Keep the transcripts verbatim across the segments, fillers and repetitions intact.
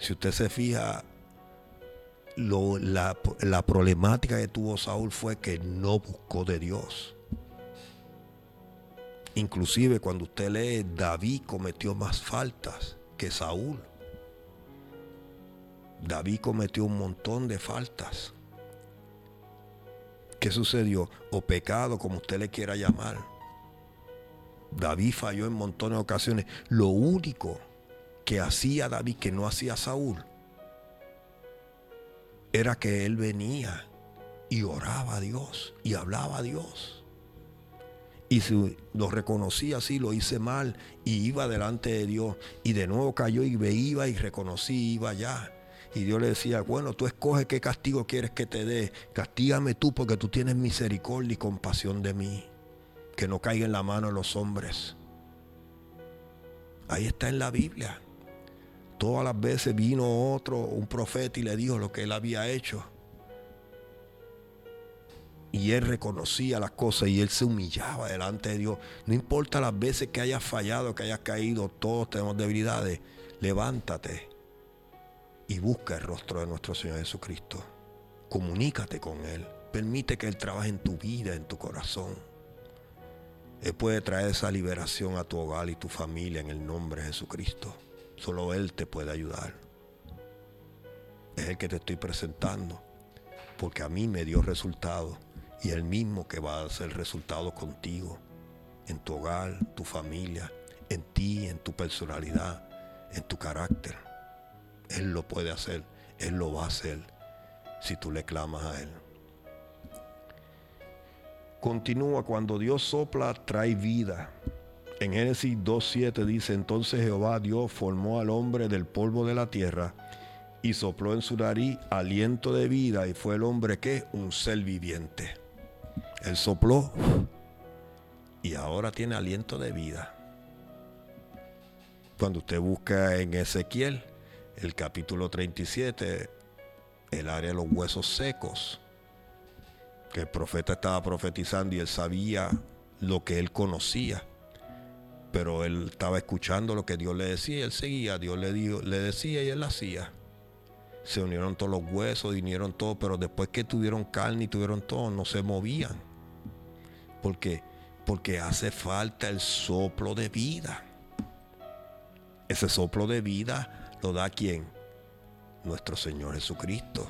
Si usted se fija, lo, la, la problemática que tuvo Saúl fue que no buscó de Dios. Inclusive cuando usted lee, David cometió más faltas que Saúl. David cometió un montón de faltas. ¿Qué sucedió? O pecado, como usted le quiera llamar. David falló en montones de ocasiones. Lo único que hacía David, que no hacía Saúl, era que él venía y oraba a Dios y hablaba a Dios. Y si lo reconocía así, lo hice mal, y iba delante de Dios, y de nuevo cayó y iba y reconocí y iba allá. Y Dios le decía, bueno, tú escoges qué castigo quieres que te dé. Castígame tú porque tú tienes misericordia y compasión de mí. Que no caiga en la mano de los hombres. Ahí está en la Biblia. Todas las veces vino otro, un profeta, y le dijo lo que él había hecho. Y él reconocía las cosas y él se humillaba delante de Dios. No importa las veces que hayas fallado, que hayas caído, todos tenemos debilidades. Levántate y busca el rostro de nuestro Señor Jesucristo. Comunícate con Él. Permite que Él trabaje en tu vida, en tu corazón. Él puede traer esa liberación a tu hogar y tu familia en el nombre de Jesucristo. Solo Él te puede ayudar. Es el que te estoy presentando, porque a mí me dio resultados, y Él mismo que va a hacer resultados contigo, en tu hogar, tu familia, en ti, en tu personalidad, en tu carácter. Él lo puede hacer, Él lo va a hacer si tú le clamas a Él. Continúa, cuando Dios sopla, trae vida. En Génesis dos siete dice, entonces Jehová Dios formó al hombre del polvo de la tierra y sopló en su nariz aliento de vida, y fue el hombre, ¿qué? Un ser viviente. Él sopló y ahora tiene aliento de vida. Cuando usted busca en Ezequiel, el capítulo treinta y siete, el área de los huesos secos, que el profeta estaba profetizando y él sabía lo que él conocía, pero él estaba escuchando lo que Dios le decía y él seguía. Dios le, dijo, le decía y él hacía. Se unieron todos los huesos, unieron todo, pero después que tuvieron carne y tuvieron todo, no se movían. ¿Por qué? Porque hace falta el soplo de vida. Ese soplo de vida lo da ¿quién? Nuestro Señor Jesucristo.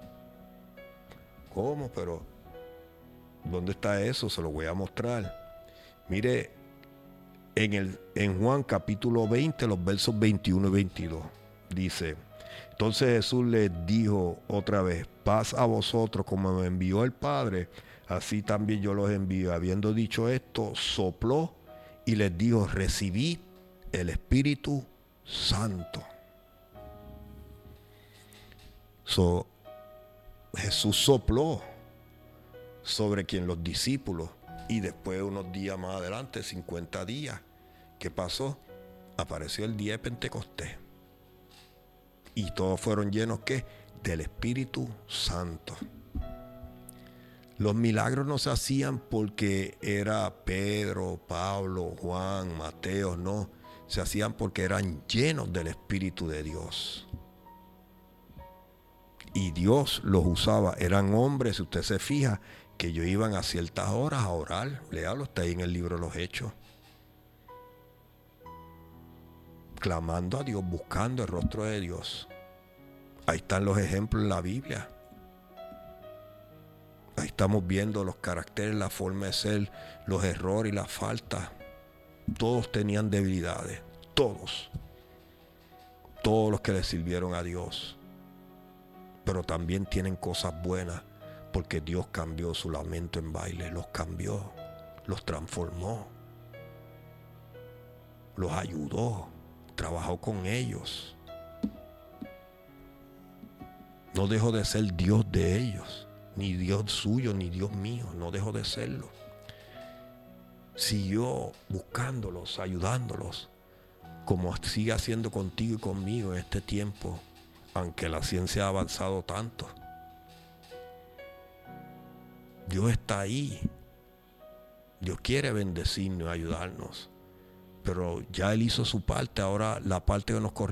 ¿Cómo? Pero ¿dónde está eso? Se lo voy a mostrar. Mire, en, el, en Juan capítulo veinte, los versos veintiuno y veintidós, dice, entonces Jesús les dijo otra vez, paz a vosotros, como me envió el Padre, así también yo los envío. Habiendo dicho esto, sopló y les dijo, recibid el Espíritu Santo. So, Jesús sopló sobre quien los discípulos, y después unos días más adelante, cincuenta días, ¿qué pasó? Apareció el día de Pentecostés y todos fueron llenos ¿qué? Del Espíritu Santo. Los milagros no se hacían porque era Pedro, Pablo, Juan, Mateo, no, se hacían porque eran llenos del Espíritu de Dios. Y Dios los usaba, eran hombres, si usted se fija, que ellos iban a ciertas horas a orar. Léalo, está ahí en el libro de los Hechos. Clamando a Dios, buscando el rostro de Dios. Ahí están los ejemplos en la Biblia. Ahí estamos viendo los caracteres, la forma de ser, los errores y las faltas. Todos tenían debilidades, todos. Todos los que le sirvieron a Dios. Pero también tienen cosas buenas, porque Dios cambió su lamento en baile, los cambió, los transformó, los ayudó, trabajó con ellos. No dejó de ser Dios de ellos, ni Dios suyo, ni Dios mío, no dejó de serlo. Siguió buscándolos, ayudándolos, como sigue haciendo contigo y conmigo en este tiempo, aunque la ciencia ha avanzado tanto. Dios está ahí. Dios quiere bendecirnos, ayudarnos. Pero ya Él hizo su parte, ahora la parte que nos corresponde